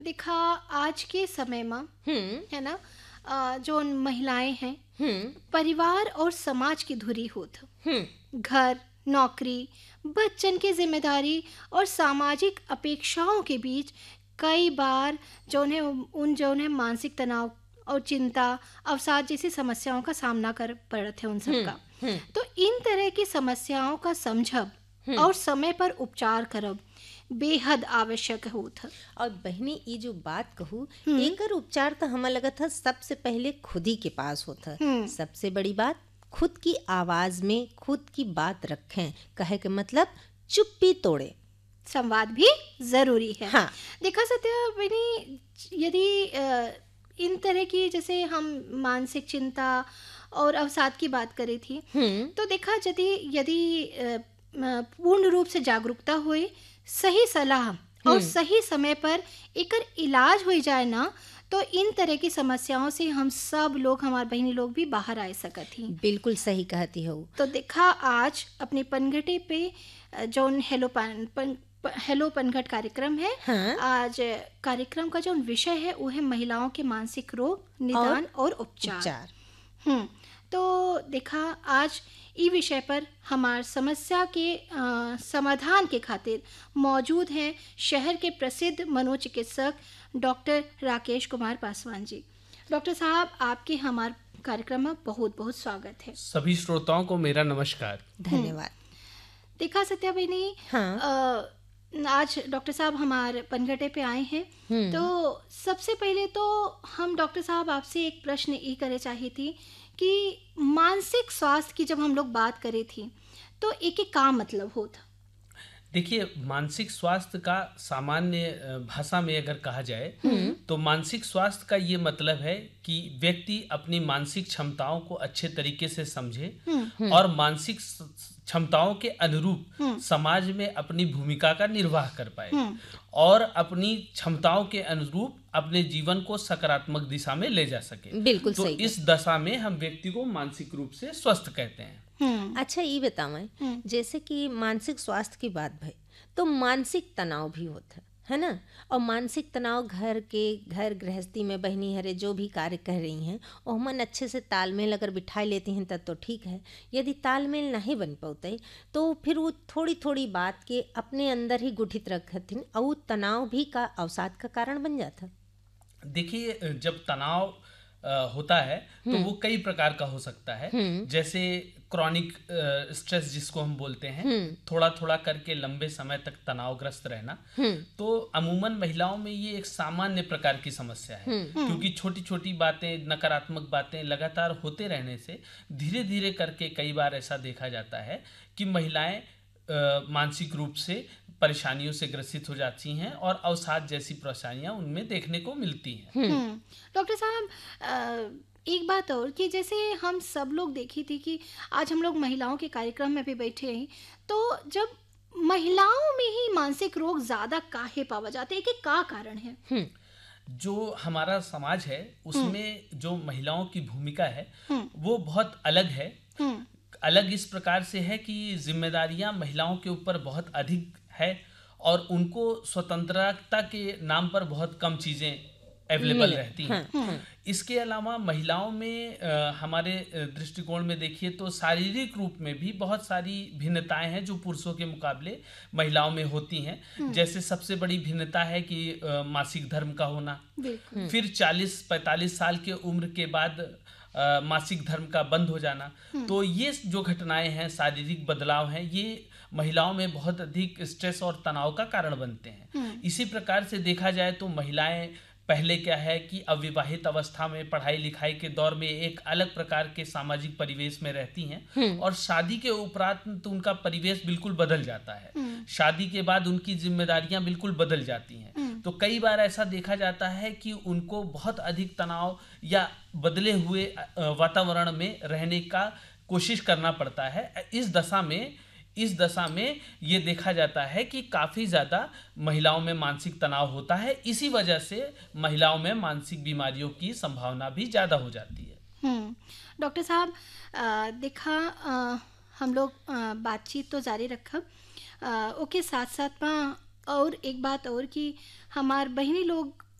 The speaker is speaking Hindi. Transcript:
देखा आज के समय में है ना, जो महिलाएं हैं हम्म परिवार और समाज की धुरी होत हम्म घर, नौकरी, बच्चन की जिम्मेदारी और सामाजिक अपेक्षाओं के बीच कई बार जो है मानसिक तनाव और चिंता, अवसाद जैसी समस्याओं का सामना कर पड़ते हैं उन हम्म सबका। हम्म तो इन तरह की समस्याओं का समझब हम्म। और समय पर उपचार करब बेहद आवश्यक होत है। और बहनी ये जो बात कहूँ, हम्म एकर उपचार तो हमें लगत है सबसे पहले खुद ही के पास होता है। हम्म सबसे बड़ी बात, खुद की आवाज में खुद की बात रखें। कहे के मतलब चुप्पी तोड़े। संवाद भी जरूरी है। हाँ। देखा सत्या बनी, यदि इन तरह की जैसे हम मानसिक चिंता और अवसाद की बात करी थी, तो देखा यदि यदि पूर्ण रूप से जागरूकता हुई, सही सलाह और सही समय पर एकर इलाज हो जाए ना, तो इन तरह की समस्याओं से हम सब लोग, हमारे बहनी लोग भी बाहर आ सकत ही। बिल्कुल सही कहती हो। तो देखा आज अपने पनघटे पे जौन हेलो पनघट कार्यक्रम है। हाँ। आज कार्यक्रम का जो विषय है वो है महिलाओं के मानसिक रोग निदान और उपचार। तो देखा आज ई विषय पर हमार समस्या के समाधान के खातिर मौजूद हैं शहर के प्रसिद्ध मनोचिकित्सक डॉक्टर राकेश कुमार पासवान जी। डॉक्टर साहब, आपके हमार कार्यक्रम में बहुत बहुत स्वागत है। सभी श्रोताओं को मेरा नमस्कार। धन्यवाद। देखा सत्या बहनी, हाँ। आज डॉक्टर साहब हमारे पनघटे पे आए हैं। तो सबसे पहले तो हम डॉक्टर साहब आपसे एक प्रश्न ये करे चाहिए थी कि मानसिक स्वास्थ्य की जब हम लोग बात करें थी तो एक का मतलब होता। देखिए, मानसिक स्वास्थ्य का सामान्य भाषा में अगर कहा जाए तो मानसिक स्वास्थ्य का ये मतलब है कि व्यक्ति अपनी मानसिक क्षमताओं को अच्छे तरीके से समझे और मानसिक क्षमताओं के अनुरूप समाज में अपनी भूमिका का निर्वाह कर पाए और अपनी क्षमताओं के अनुरूप अपने जीवन को सकारात्मक दिशा में ले जा सके। बिल्कुल तो सही। इस दशा में हम व्यक्ति को मानसिक रूप से स्वस्थ कहते हैं। अच्छा, ये बतावें, जैसे कि मानसिक स्वास्थ्य की बात भई, तो मानसिक तनाव भी होता है ना। और मानसिक तनाव घर गृहस्थी में बहनी हरे जो भी कार्य कर रही हैं और हम अच्छे से तालमेल अगर बिठा लेती हैं तब तो ठीक है। यदि तालमेल नहीं बन पाते तो फिर वो थोड़ी थोड़ी बात के अपने अंदर ही गुठित रखती और वो तनाव भी का अवसाद का कारण बन जाता। देखिए, जब तनाव होता है तो वो कई प्रकार का हो सकता है। जैसे क्रॉनिक स्ट्रेस जिसको हम बोलते हैं, थोड़ा थोड़ा करके लंबे समय तक तनावग्रस्त रहना। तो अमूमन महिलाओं में ये एक सामान्य प्रकार की समस्या है, क्योंकि छोटी छोटी बातें, नकारात्मक बातें लगातार होते रहने से धीरे धीरे करके कई बार ऐसा देखा जाता है कि महिलाएं मानसिक रूप से परेशानियों से ग्रसित हो जाती हैं और अवसाद जैसी परेशानियां उनमें देखने को मिलती हैं। डॉक्टर साहब, एक बात और कि जैसे हम सब लोग देखी थी कि आज हम लोग महिलाओं के कार्यक्रम में भी बैठे हैं, तो जब महिलाओं में ही मानसिक रोग ज्यादा काहे पावा जाते हैं, कि का कारण है? जो हमारा समाज है उसमें जो महिलाओं की भूमिका है वो बहुत अलग है। अलग इस प्रकार से है कि जिम्मेदारियां महिलाओं के ऊपर बहुत अधिक है और उनको स्वतंत्रता के नाम पर बहुत कम चीज़ें अवेलेबल रहती हैं। इसके अलावा महिलाओं में हमारे दृष्टिकोण में देखिए तो शारीरिक रूप में भी बहुत सारी भिन्नताएं हैं जो पुरुषों के मुकाबले महिलाओं में होती हैं। जैसे सबसे बड़ी भिन्नता है कि मासिक धर्म का होना, फिर 40-45 साल के उम्र के बाद मासिक धर्म का बंद हो जाना। तो ये जो घटनाएं हैं, शारीरिक बदलाव हैं, ये महिलाओं में बहुत अधिक स्ट्रेस और तनाव का कारण बनते हैं। इसी प्रकार से देखा जाए तो महिलाएं पहले क्या है कि अविवाहित अवस्था में पढ़ाई लिखाई के दौर में एक अलग प्रकार के सामाजिक परिवेश में रहती हैं और शादी के उपरांत उनका परिवेश बिल्कुल बदल जाता है। शादी के बाद उनकी जिम्मेदारियां बिल्कुल बदल जाती हैं। तो कई बार ऐसा देखा जाता है कि उनको बहुत अधिक तनाव या बदले हुए वातावरण में रहने का कोशिश करना पड़ता है। इस दशा में ये देखा जाता है कि काफ़ी ज़्यादा महिलाओं में मानसिक तनाव होता है। इसी वजह से महिलाओं में मानसिक बीमारियों की संभावना भी ज़्यादा हो जाती है। डॉक्टर साहब, देखा हम लोग बातचीत तो जारी रखब, ओके साथ साथ में और एक बात और कि हमार बहनी लोग